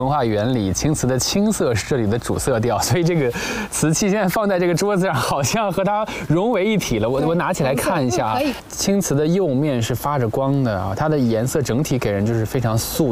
文化原理，青瓷的青色是这里的主色调，所以这个瓷器现在放在这个桌子上，好像和它融为一体了。我拿起来看一下啊，青瓷的釉面是发着光的啊，它的颜色整体给人就是非常素